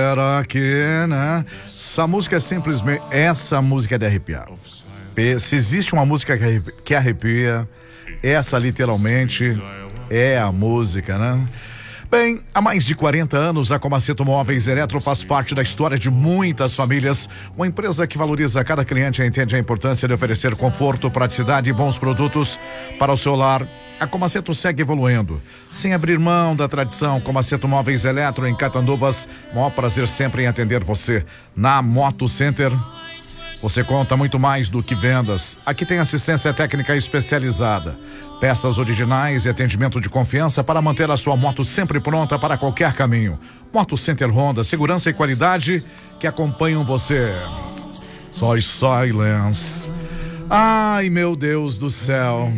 Será que, né? Essa música é simplesmente, essa música é de arrepiar. Se existe uma música que arrepia, essa literalmente é a música, né? Bem, há mais de 40 anos, a Comaceto Móveis Eletro faz parte da história de muitas famílias. Uma empresa que valoriza cada cliente e entende a importância de oferecer conforto, praticidade e bons produtos para o seu lar. A Comaceto segue evoluindo, sem abrir mão da tradição. Comaceto Móveis Eletro em Catanduvas, maior prazer sempre em atender você. Na Moto Center, você conta muito mais do que vendas. Aqui tem assistência técnica especializada, peças originais e atendimento de confiança para manter a sua moto sempre pronta para qualquer caminho. Moto Center Honda, segurança e qualidade que acompanham você. Soy Silence. Ai, meu Deus do céu.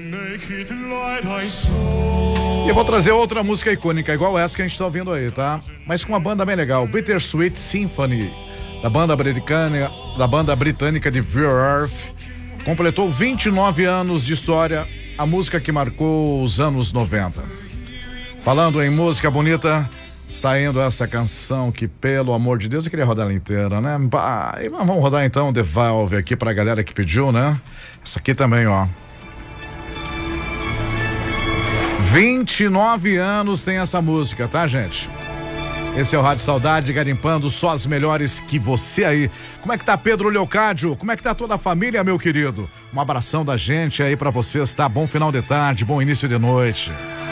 E eu vou trazer outra música icônica, igual essa que a gente tá ouvindo aí, tá? Mas com uma banda bem legal, Bittersweet Symphony, da banda britânica de Verve. Completou 29 anos de história, a música que marcou os anos 90. Falando em música bonita, saindo essa canção que, pelo amor de Deus, eu queria rodar ela inteira, né? E vamos rodar então The Valve aqui pra galera que pediu, né? Essa aqui também, ó. 29 anos tem essa música, tá, gente? Esse é o Rádio Saudade, garimpando só as melhores que você aí. Como é que tá Pedro Leocádio? Como é que tá toda a família, meu querido? Um abração da gente aí pra vocês, tá? Bom final de tarde, bom início de noite.